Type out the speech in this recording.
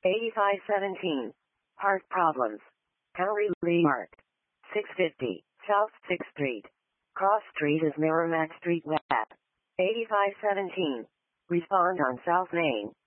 8517. Heart problems. Henry Lee Mark. 650, South 6th Street. Cross Street is Merrimack Street West. 8517. Respond on South Main.